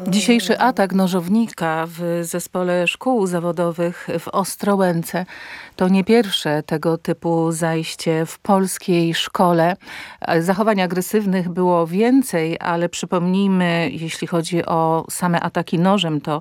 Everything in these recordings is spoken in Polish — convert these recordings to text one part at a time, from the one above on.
Dzisiejszy atak nożownika w zespole szkół zawodowych w Ostrołęce to nie pierwsze tego typu zajście w polskiej szkole. Zachowań agresywnych było więcej, ale przypomnijmy, jeśli chodzi o same ataki nożem, to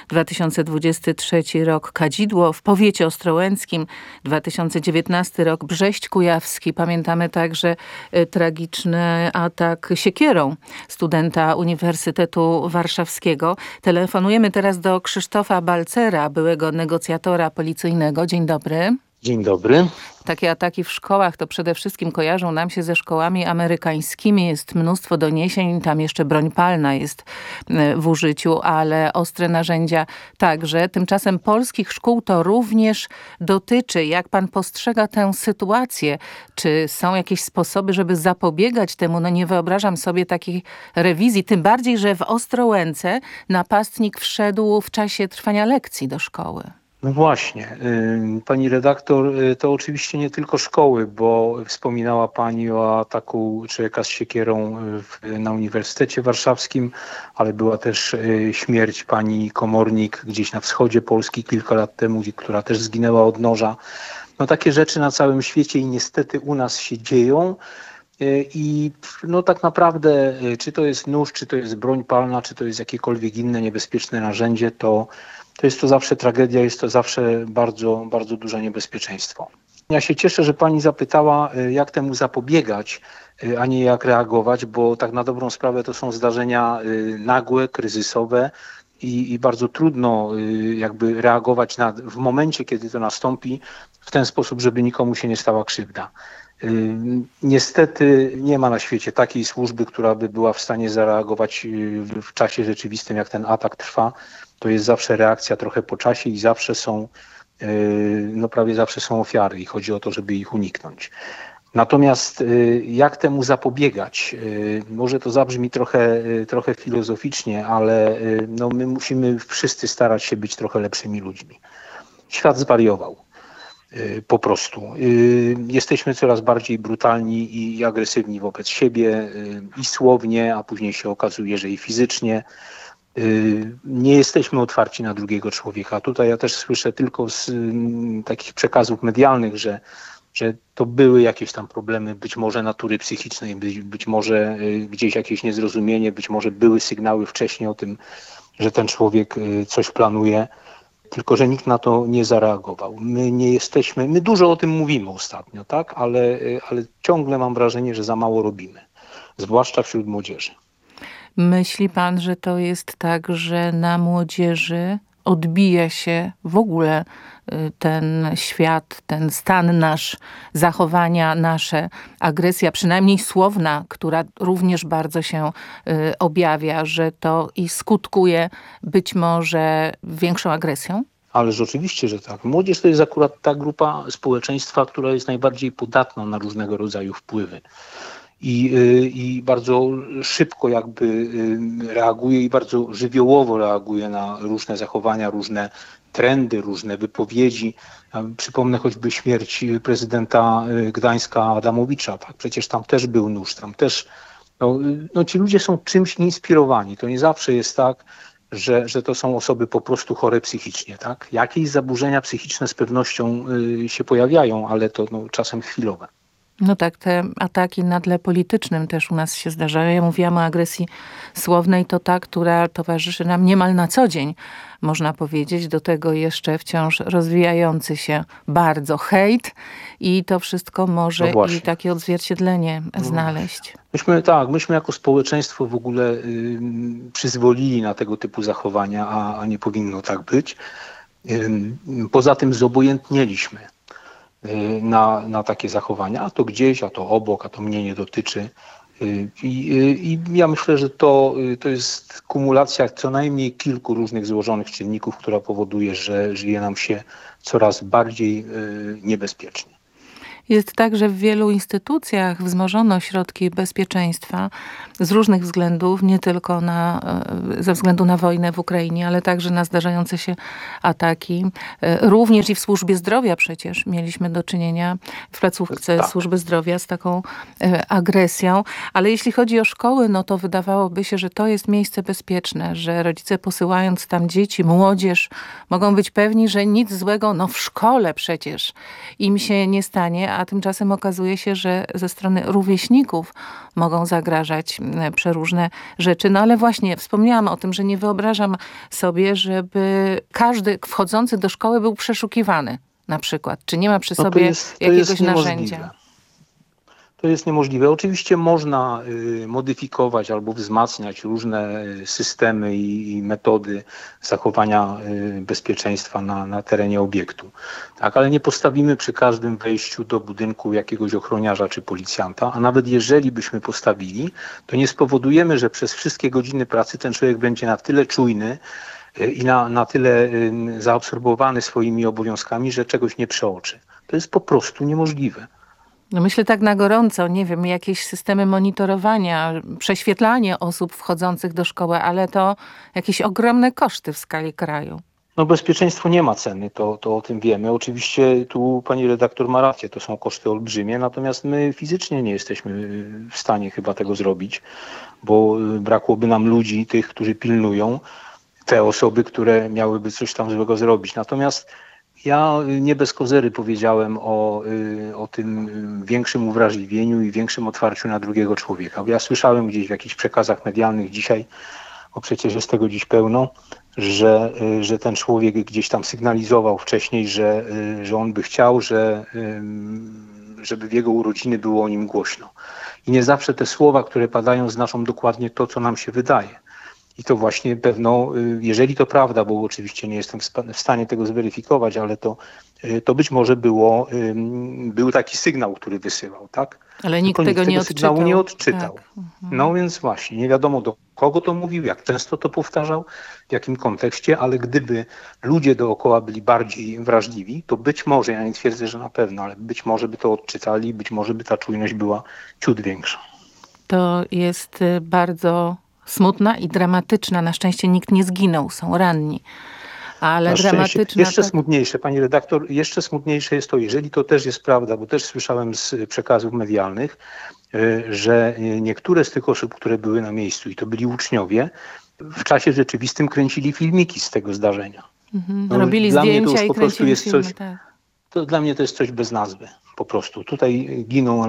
2023 rok Kadzidło w powiecie ostrołęckim, 2019 rok Brześć Kujawski. Pamiętamy także tragiczny atak siekierą studenta Uniwersytetu Warszawskiego. Telefonujemy teraz do Krzysztofa Balcera, byłego negocjatora policyjnego. Dzień dobry. Dzień dobry. Takie ataki w szkołach to przede wszystkim kojarzą nam się ze szkołami amerykańskimi. Jest mnóstwo doniesień, tam jeszcze broń palna jest w użyciu, ale ostre narzędzia także. Tymczasem polskich szkół to również dotyczy. Jak pan postrzega tę sytuację? Czy są jakieś sposoby, żeby zapobiegać temu? No nie wyobrażam sobie takiej rewizji, tym bardziej, że w Ostrołęce napastnik wszedł w czasie trwania lekcji do szkoły. No właśnie, pani redaktor, to oczywiście nie tylko szkoły, bo wspominała pani o ataku człowieka z siekierą na Uniwersytecie Warszawskim, ale była też śmierć pani komornik gdzieś na wschodzie Polski kilka lat temu, która też zginęła od noża. No takie rzeczy na całym świecie i niestety u nas się dzieją. I no tak naprawdę, czy to jest nóż, czy to jest broń palna, czy to jest jakiekolwiek inne niebezpieczne narzędzie, to jest to zawsze tragedia, jest to zawsze bardzo, bardzo duże niebezpieczeństwo. Ja się cieszę, że pani zapytała, jak temu zapobiegać, a nie jak reagować, bo tak na dobrą sprawę to są zdarzenia nagłe, kryzysowe i bardzo trudno jakby reagować w momencie, kiedy to nastąpi, w ten sposób, żeby nikomu się nie stała krzywda. Niestety nie ma na świecie takiej służby, która by była w stanie zareagować w czasie rzeczywistym, jak ten atak trwa. To jest zawsze reakcja trochę po czasie i zawsze są, no prawie zawsze są ofiary i chodzi o to, żeby ich uniknąć. Natomiast jak temu zapobiegać? Może to zabrzmi trochę filozoficznie, ale no my musimy wszyscy starać się być trochę lepszymi ludźmi. Świat zwariował. Po prostu. Jesteśmy coraz bardziej brutalni i agresywni wobec siebie i słownie, a później się okazuje, że i fizycznie. Nie jesteśmy otwarci na drugiego człowieka. Tutaj ja też słyszę tylko z takich przekazów medialnych, że to były jakieś tam problemy, być może natury psychicznej, być może gdzieś jakieś niezrozumienie, być może były sygnały wcześniej o tym, że ten człowiek coś planuje. Tylko że nikt na to nie zareagował. My dużo o tym mówimy ostatnio, tak? Ale ciągle mam wrażenie, że za mało robimy. Zwłaszcza wśród młodzieży. Myśli pan, że to jest tak, że na młodzieży odbija się w ogóle ten świat, ten stan nasz, zachowania nasze, agresja, przynajmniej słowna, która również bardzo się objawia, że to i skutkuje być może większą agresją? Ależ oczywiście, że tak. Młodzież to jest akurat ta grupa społeczeństwa, która jest najbardziej podatna na różnego rodzaju wpływy. I bardzo szybko jakby reaguje i bardzo żywiołowo reaguje na różne zachowania, różne trendy, różne wypowiedzi. Przypomnę choćby śmierć prezydenta Gdańska Adamowicza. Tak? Przecież tam też był nóż, tam też no ci ludzie są czymś inspirowani. To nie zawsze jest tak, że to są osoby po prostu chore psychicznie. Tak? Jakieś zaburzenia psychiczne z pewnością się pojawiają, ale to czasem chwilowe. No tak, te ataki na tle politycznym też u nas się zdarzają. Ja mówiłam o agresji słownej, to ta, która towarzyszy nam niemal na co dzień, można powiedzieć. Do tego jeszcze wciąż rozwijający się bardzo hejt i to wszystko może i takie odzwierciedlenie znaleźć. Myśmy jako społeczeństwo w ogóle przyzwolili na tego typu zachowania, a nie powinno tak być. Poza tym zobojętnieliśmy na takie zachowania, a to gdzieś, a to obok, a to mnie nie dotyczy. I ja myślę, że to jest kumulacja co najmniej kilku różnych złożonych czynników, która powoduje, że żyje nam się coraz bardziej niebezpiecznie. Jest tak, że w wielu instytucjach wzmożono środki bezpieczeństwa z różnych względów, nie tylko ze względu na wojnę w Ukrainie, ale także na zdarzające się ataki. Również i w służbie zdrowia przecież mieliśmy do czynienia w placówce służby zdrowia z taką agresją. Ale jeśli chodzi o szkoły, no to wydawałoby się, że to jest miejsce bezpieczne, że rodzice posyłając tam dzieci, młodzież mogą być pewni, że nic złego, no w szkole przecież im się nie stanie, a tymczasem okazuje się, że ze strony rówieśników mogą zagrażać przeróżne rzeczy. No ale właśnie wspomniałam o tym, że nie wyobrażam sobie, żeby każdy wchodzący do szkoły był przeszukiwany na przykład. Czy nie ma przy sobie jakiegoś narzędzia? To jest niemożliwe. Oczywiście można modyfikować albo wzmacniać różne systemy i metody zachowania bezpieczeństwa na terenie obiektu. Tak, ale nie postawimy przy każdym wejściu do budynku jakiegoś ochroniarza czy policjanta, a nawet jeżeli byśmy postawili, to nie spowodujemy, że przez wszystkie godziny pracy ten człowiek będzie na tyle czujny i na tyle zaabsorbowany swoimi obowiązkami, że czegoś nie przeoczy. To jest po prostu niemożliwe. No myślę tak na gorąco, nie wiem, jakieś systemy monitorowania, prześwietlanie osób wchodzących do szkoły, ale to jakieś ogromne koszty w skali kraju. No bezpieczeństwo nie ma ceny, to o tym wiemy. Oczywiście tu pani redaktor ma rację, to są koszty olbrzymie, natomiast my fizycznie nie jesteśmy w stanie chyba tego zrobić, bo brakłoby nam ludzi, tych, którzy pilnują te osoby, które miałyby coś tam złego zrobić. Natomiast ja nie bez kozery powiedziałem o tym większym uwrażliwieniu i większym otwarciu na drugiego człowieka. Bo ja słyszałem gdzieś w jakichś przekazach medialnych dzisiaj, bo przecież jest tego dziś pełno, że ten człowiek gdzieś tam sygnalizował wcześniej, że on by chciał, żeby w jego urodziny było o nim głośno. I nie zawsze te słowa, które padają, znaczą dokładnie to, co nam się wydaje. I to właśnie pewno, jeżeli to prawda, bo oczywiście nie jestem w stanie tego zweryfikować, ale to być może był taki sygnał, który wysyłał, tak? Ale nikt tego nie odczytał. Sygnału nie odczytał. Tak. No więc właśnie, nie wiadomo do kogo to mówił, jak często to powtarzał, w jakim kontekście, ale gdyby ludzie dookoła byli bardziej wrażliwi, to być może, ja nie twierdzę, że na pewno, ale być może by to odczytali, być może by ta czujność była ciut większa. To jest bardzo smutna i dramatyczna. Na szczęście nikt nie zginął, są ranni. Ale dramatyczna... Jeszcze smutniejsze, pani redaktor, jeszcze smutniejsze jest to, jeżeli to też jest prawda, bo też słyszałem z przekazów medialnych, że niektóre z tych osób, które były na miejscu i to byli uczniowie, w czasie rzeczywistym kręcili filmiki z tego zdarzenia. No, robili zdjęcia i kręcili filmy, tak. To dla mnie to jest coś bez nazwy, po prostu. Tutaj giną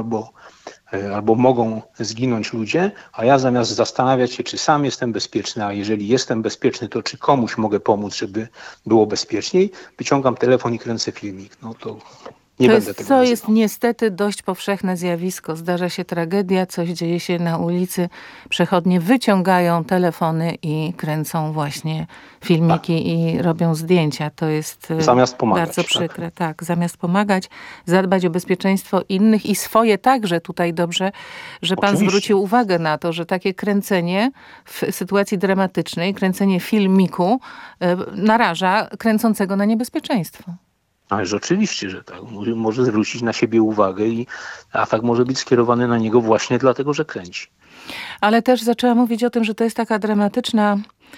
albo mogą zginąć ludzie, a ja zamiast zastanawiać się, czy sam jestem bezpieczny, a jeżeli jestem bezpieczny, to czy komuś mogę pomóc, żeby było bezpieczniej, wyciągam telefon i kręcę filmik. No to nie będę tego nazywał. To jest niestety dość powszechne zjawisko. Zdarza się tragedia, coś dzieje się na ulicy. Przechodnie wyciągają telefony i kręcą właśnie filmiki i robią zdjęcia. To jest zamiast pomagać, bardzo przykre. Tak, zamiast pomagać, zadbać o bezpieczeństwo innych i swoje także. Tutaj dobrze, że pan zwrócił uwagę na to, że takie kręcenie w sytuacji dramatycznej, kręcenie filmiku naraża kręcącego na niebezpieczeństwo. Ależ oczywiście, że tak. Może zwrócić na siebie uwagę i atak może być skierowany na niego właśnie dlatego, że kręci. Ale też zaczęłam mówić o tym, że to jest taka dramatyczna,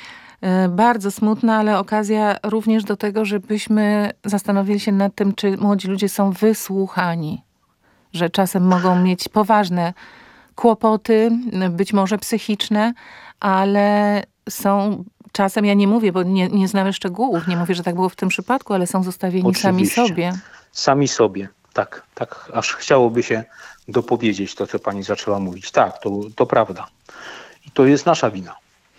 bardzo smutna, ale okazja również do tego, żebyśmy zastanowili się nad tym, czy młodzi ludzie są wysłuchani. Że czasem mogą mieć poważne kłopoty, być może psychiczne, ale są... Czasem ja nie mówię, bo nie znamy szczegółów, nie mówię, że tak było w tym przypadku, ale są zostawieni oczywiście. Sami sobie. Sami sobie, tak, aż chciałoby się dopowiedzieć to, co pani zaczęła mówić. Tak, to prawda. I to jest nasza wina.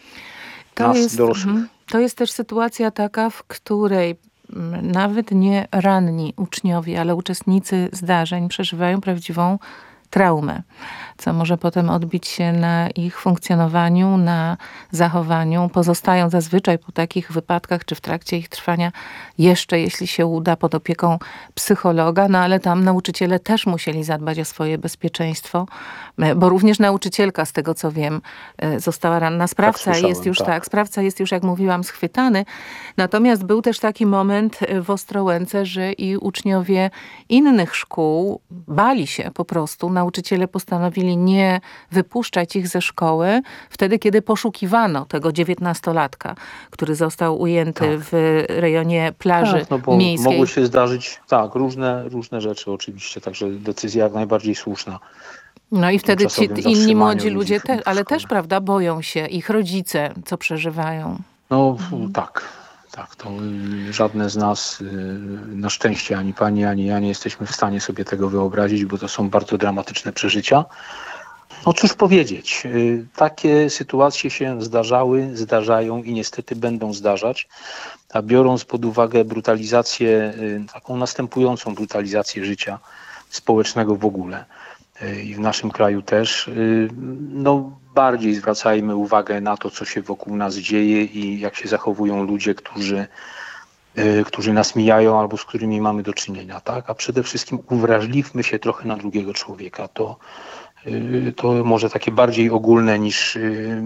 To jest też sytuacja taka, w której nawet nie ranni uczniowie, ale uczestnicy zdarzeń przeżywają prawdziwą traumę, co może potem odbić się na ich funkcjonowaniu, na zachowaniu. Pozostają zazwyczaj po takich wypadkach, czy w trakcie ich trwania jeszcze, jeśli się uda, pod opieką psychologa, no ale tam nauczyciele też musieli zadbać o swoje bezpieczeństwo, bo również nauczycielka, z tego co wiem, została ranna. Sprawca jest już, sprawca jest już, jak mówiłam, schwytany. Natomiast był też taki moment w Ostrołęce, że i uczniowie innych szkół bali się po prostu. Nauczyciele postanowili nie wypuszczać ich ze szkoły wtedy, kiedy poszukiwano tego 19-latka, który został ujęty w rejonie plaży miejskiej. Mogły się zdarzyć różne rzeczy oczywiście, także decyzja jak najbardziej słuszna. No i wtedy ci inni młodzi ludzie też, ale też, prawda, boją się ich rodzice, co przeżywają. No tak, to żadne z nas, na szczęście ani pani, ani ja nie jesteśmy w stanie sobie tego wyobrazić, bo to są bardzo dramatyczne przeżycia. No cóż powiedzieć, takie sytuacje się zdarzają i niestety będą zdarzać, a biorąc pod uwagę brutalizację, taką następującą brutalizację życia społecznego w ogóle i w naszym kraju też, no bardziej zwracajmy uwagę na to, co się wokół nas dzieje i jak się zachowują ludzie, którzy nas mijają albo z którymi mamy do czynienia, tak? A przede wszystkim uwrażliwmy się trochę na drugiego człowieka. To może takie bardziej ogólne niż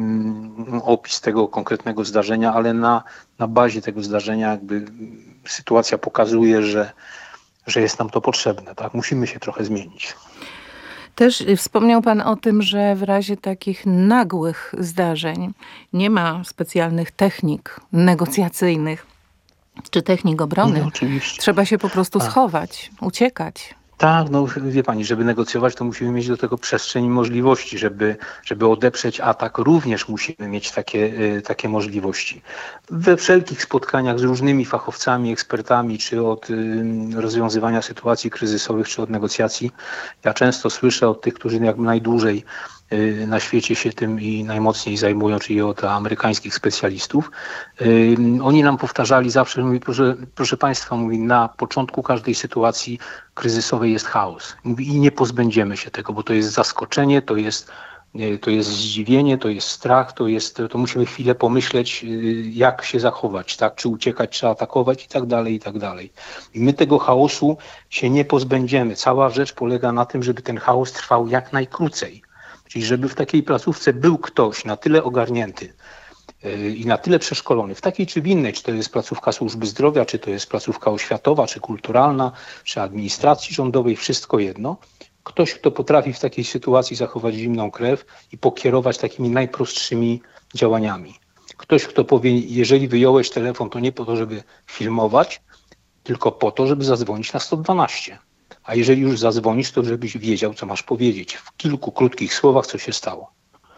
opis tego konkretnego zdarzenia, ale na bazie tego zdarzenia jakby sytuacja pokazuje, że jest nam to potrzebne, tak? Musimy się trochę zmienić. Też wspomniał pan o tym, że w razie takich nagłych zdarzeń nie ma specjalnych technik negocjacyjnych czy technik obrony. No, oczywiście. Trzeba się po prostu schować, uciekać. Tak, no wie pani, żeby negocjować, to musimy mieć do tego przestrzeń i możliwości. Żeby odeprzeć atak, również musimy mieć takie możliwości. We wszelkich spotkaniach z różnymi fachowcami, ekspertami, czy od rozwiązywania sytuacji kryzysowych, czy od negocjacji, ja często słyszę od tych, którzy jakby najdłużej na świecie się tym i najmocniej zajmują, czyli od amerykańskich specjalistów. Oni nam powtarzali zawsze, mówi, proszę Państwa, mówi, na początku każdej sytuacji kryzysowej jest chaos. Mówi, i nie pozbędziemy się tego, bo to jest zaskoczenie, to jest zdziwienie, to jest strach, to musimy chwilę pomyśleć, jak się zachować, tak? Czy uciekać, czy atakować i tak dalej, i tak dalej. I my tego chaosu się nie pozbędziemy. Cała rzecz polega na tym, żeby ten chaos trwał jak najkrócej. Czyli żeby w takiej placówce był ktoś na tyle ogarnięty i na tyle przeszkolony, w takiej czy w innej, czy to jest placówka służby zdrowia, czy to jest placówka oświatowa, czy kulturalna, czy administracji rządowej, wszystko jedno. Ktoś, kto potrafi w takiej sytuacji zachować zimną krew i pokierować takimi najprostszymi działaniami. Ktoś, kto powie, jeżeli wyjąłeś telefon, to nie po to, żeby filmować, tylko po to, żeby zadzwonić na 112. A jeżeli już zadzwonisz, to żebyś wiedział, co masz powiedzieć. W kilku krótkich słowach, co się stało.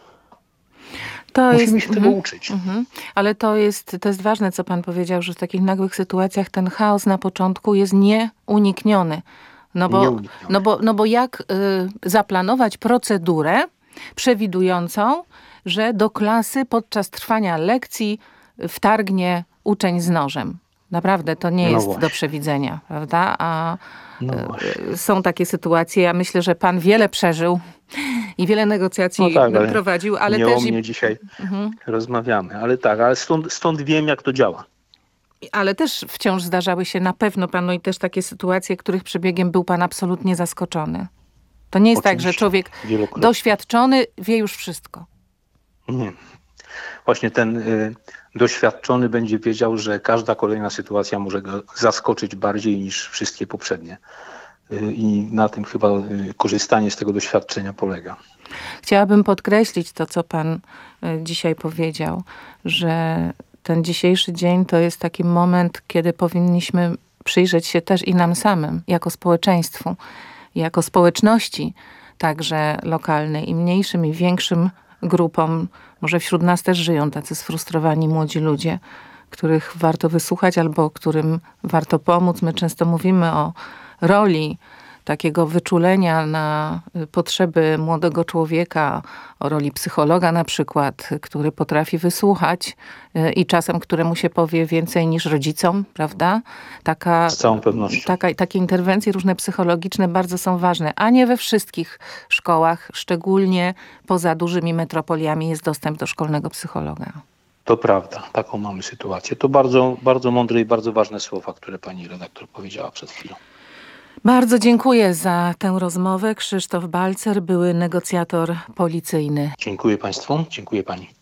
Musimy się tego uczyć. Ale to jest ważne, co pan powiedział, że w takich nagłych sytuacjach ten chaos na początku jest nieunikniony. No bo jak zaplanować procedurę przewidującą, że do klasy podczas trwania lekcji wtargnie uczeń z nożem? Naprawdę to nie jest do przewidzenia, prawda? A są takie sytuacje. Ja myślę, że pan wiele przeżył i wiele negocjacji prowadził, ale nie też... o mnie dzisiaj rozmawiamy, ale stąd wiem, jak to działa. Ale też wciąż zdarzały się na pewno panu i też takie sytuacje, których przebiegiem był pan absolutnie zaskoczony. To nie jest tak, że człowiek doświadczony wie już wszystko. Nie. Właśnie ten doświadczony będzie wiedział, że każda kolejna sytuacja może go zaskoczyć bardziej niż wszystkie poprzednie. I na tym chyba korzystanie z tego doświadczenia polega. Chciałabym podkreślić to, co pan dzisiaj powiedział, że ten dzisiejszy dzień to jest taki moment, kiedy powinniśmy przyjrzeć się też i nam samym, jako społeczeństwu, jako społeczności także lokalnej i mniejszym i większym grupom. Może wśród nas też żyją tacy sfrustrowani młodzi ludzie, których warto wysłuchać albo którym warto pomóc. My często mówimy o roli takiego wyczulenia na potrzeby młodego człowieka, o roli psychologa na przykład, który potrafi wysłuchać i czasem któremu się powie więcej niż rodzicom, prawda? Z całą pewnością. Takie interwencje różne psychologiczne bardzo są ważne, a nie we wszystkich szkołach, szczególnie poza dużymi metropoliami jest dostęp do szkolnego psychologa. To prawda, taką mamy sytuację. To bardzo, bardzo mądre i bardzo ważne słowa, które pani redaktor powiedziała przed chwilą. Bardzo dziękuję za tę rozmowę. Krzysztof Balcer, były negocjator policyjny. Dziękuję państwu, dziękuję pani.